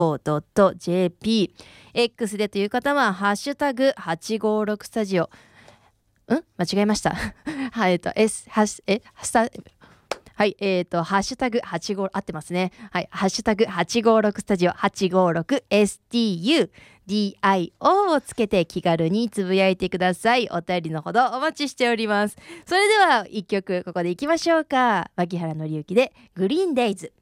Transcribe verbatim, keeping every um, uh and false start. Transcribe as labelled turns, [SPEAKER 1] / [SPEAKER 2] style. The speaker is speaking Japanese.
[SPEAKER 1] ドットジェーピー。 X でという方はハッシュタグはちごろくスタジオ、ん間違えましたはい、えっと S ハッシュえスタはい、えっ、ー、と、ハッシュタグはちご、合ってますね。はい、ハッシュタグはちごろくスタジオ、はちごろく エスティーユーディーアイオー をつけて気軽につぶやいてください。お便りのほどお待ちしております。それでは一曲ここでいきましょうか。牧原紀之でグリーンデイズ。